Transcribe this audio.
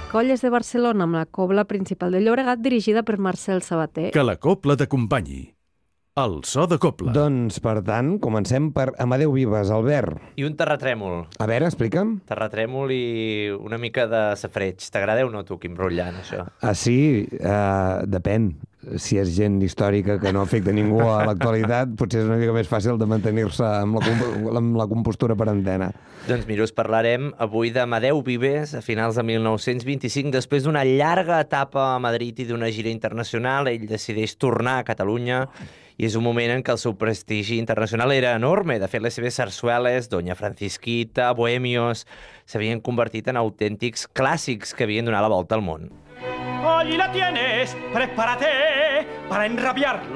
Colles de Barcelona amb la cobla principal de Llobregat dirigida per Marcel Sabater. Que la cobla t'acompanyi. El so de cobla. Doncs, per tant, comencem per Amadeu Vives, Albert. I un terratrèmol. A veure, explica'm. Terratrèmol i una mica de safareig. T'agrada o no, tu, Quim Rotllant, això? Ah, sí, depèn. Si és gent històrica que no afecta ningú a l'actualitat, potser és una mica més fàcil de mantenir-se amb la compostura per antena. Doncs mira, us parlarem avui d'Amadeu Vives a finals de 1925. Després d'una llarga etapa a Madrid i d'una gira internacional, ell decideix tornar a Catalunya i és un moment en què el seu prestigi internacional era enorme. De fet, les seves sarsueles, Doña Francisquita, Bohemios, s'havien convertit en autèntics clàssics que havien donat la volta al món. Allí la tienes, prepárate para enrabiar